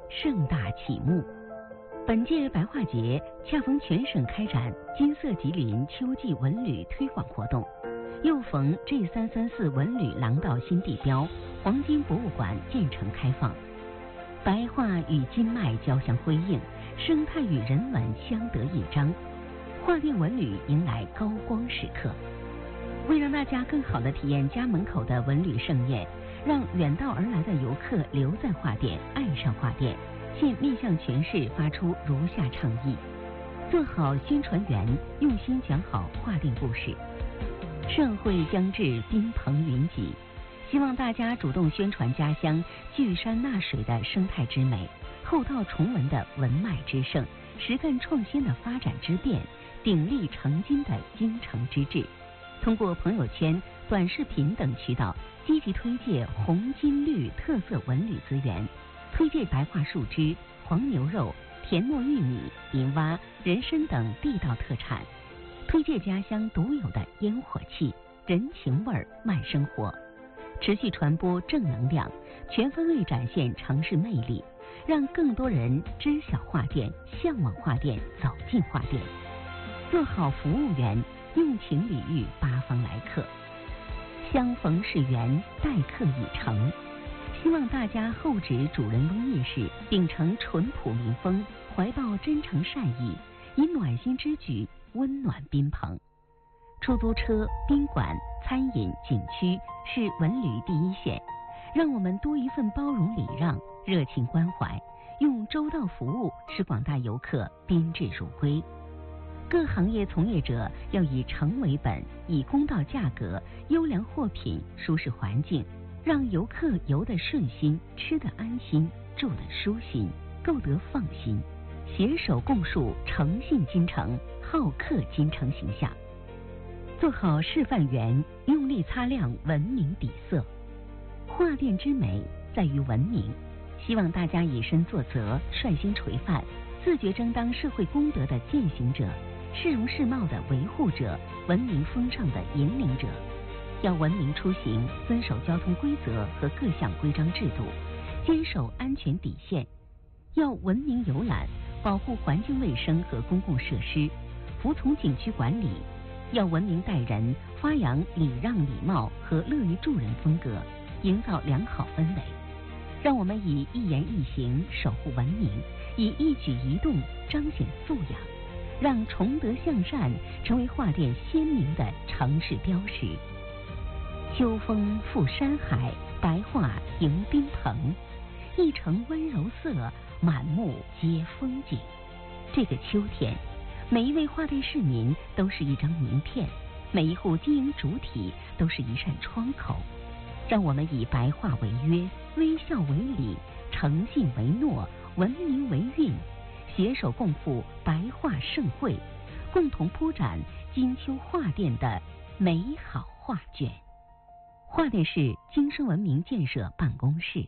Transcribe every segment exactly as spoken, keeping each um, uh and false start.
盛大启幕。本届白化节恰逢全省开展金色吉林秋季文旅推广活动，又逢 G 三三四文旅廊道新地标黄金博物馆建成开放，白化与金脉交相辉映，生态与人文相得益彰，桦甸文旅迎来高光时刻。为让大家更好地体验家门口的文旅盛宴，让远道而来的游客留在桦甸，爱上桦甸，现面向全市发出如下倡议：做好宣传员，用心讲好桦甸故事。盛会将至，宾朋云集，希望大家主动宣传家乡聚山纳水的生态之美，厚道崇文的文脉之盛，实干创新的发展之变，鼎力成金的精诚之志。通过朋友圈、短视频等渠道，积极推介红金绿特色文旅资源，推介白桦树枝、黄牛肉、甜糯玉米、银蛙、人参等地道特产，推介家乡独有的烟火气、人情味儿、慢生活，持续传播正能量，全方位展现城市魅力，让更多人知晓桦甸、向往桦甸、走进桦甸。做好服务员，用情礼遇八方来客，相逢是缘，待客已成。希望大家厚植主人翁意识，秉承淳朴民风，怀抱真诚善意，以暖心之举温暖宾朋。出租车、宾馆、餐饮、景区是文旅第一线，让我们多一份包容礼让、热情关怀，用周到服务使广大游客宾至如归。各行业从业者要以诚为本，以公道价格、优良货品、舒适环境，让游客游得顺心，吃得安心，住得舒心，购得放心。携手共树诚信金城、好客金城形象，做好示范员，用力擦亮文明底色。桦甸之美在于文明，希望大家以身作则，率先垂范，自觉争当社会公德的践行者，市容市貌的维护者，文明风尚的引领者。要文明出行，遵守交通规则和各项规章制度，坚守安全底线。要文明游览，保护环境卫生和公共设施，服从景区管理。要文明待人，发扬礼让礼貌和乐于助人风格，营造良好氛围。让我们以一言一行守护文明，以一举一动彰显素养，让崇德向善成为桦甸鲜明的城市标识。秋风赴山海，白桦迎宾朋，一城温柔色，满目皆风景。这个秋天，每一位桦甸市民都是一张名片，每一户经营主体都是一扇窗口。让我们以白桦为约，微笑为礼，诚信为诺，文明为韵，携手共赴白桦盛会，共同铺展金秋桦甸的美好画卷。桦甸市精深文明建设办公室。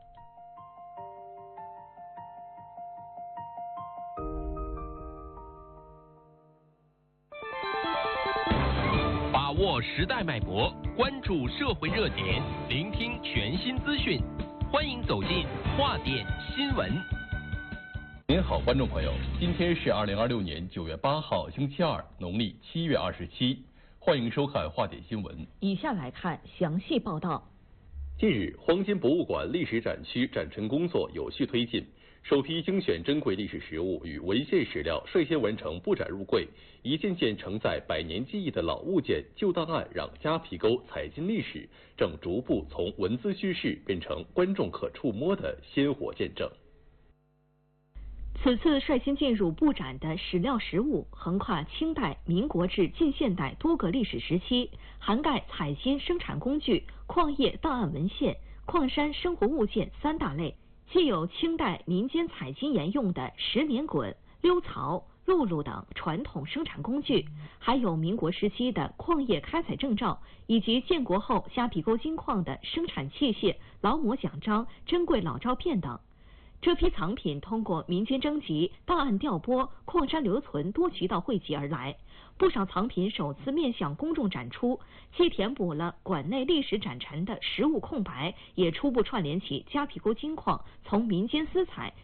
把握时代脉搏，关注社会热点，聆听全新资讯，欢迎走进桦甸新闻。 您好，观众朋友，今天是二零二六年九月八号，星期二，农历七月二十七。欢迎收看桦甸新闻。 以下来看详细报道。 近日，黄金博物馆历史展区展陈工作有序推进，首批精选珍贵历史实物与文献史料率先完成布展入柜，一件件承载百年记忆的老物件、旧档案，让夹皮沟采金历史正逐步从文字叙事变成观众可触摸的鲜活见证。 此次率先进入布展的史料实物横跨清代、民国至近现代多个历史时期，涵盖采金生产工具、矿业档案文献、矿山生活物件三大类，既有清代民间采金沿用的石碾滚、溜槽、辘轳等传统生产工具，还有民国时期的矿业开采证照，以及建国后虾皮沟金矿的生产器械、劳模奖章、珍贵老照片等。这批藏品通过民间征集、档案调拨、矿山留存多渠道汇集而来，不少藏品首次面向公众展出，既填补了馆内历史展陈的实物空白，也初步串联起夹皮沟金矿从民间私采